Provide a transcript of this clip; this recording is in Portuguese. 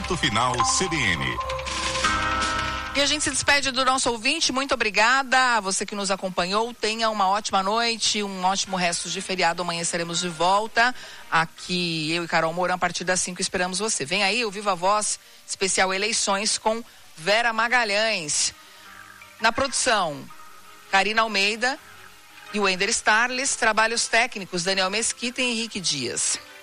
Ponto Final CBN. E a gente se despede do nosso ouvinte. Muito obrigada a você que nos acompanhou. Tenha uma ótima noite, um ótimo resto de feriado. Amanhã estaremos de volta. Aqui, eu e Carol Moura, a partir das 5 esperamos você. Vem aí o Viva Voz especial Eleições com Vera Magalhães. Na produção, Karina Almeida e Wender Starles. Trabalhos técnicos, Daniel Mesquita e Henrique Dias.